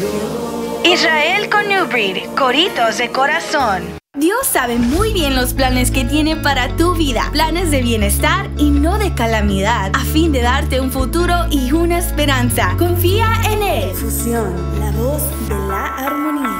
Israel con New Breed, coritos de corazón. Dios sabe muy bien los planes que tiene para tu vida, planes de bienestar y no de calamidad, a fin de darte un futuro y una esperanza. Confía en Él. Fusión, la voz de la armonía.